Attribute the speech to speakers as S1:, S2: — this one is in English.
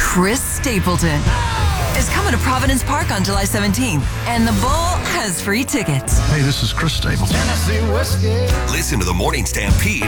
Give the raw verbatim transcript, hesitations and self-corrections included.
S1: Chris Stapleton is coming to Providence Park on July seventeenth, and the Bull has free tickets.
S2: Hey, this is Chris Stapleton.
S3: Listen to the Morning Stampede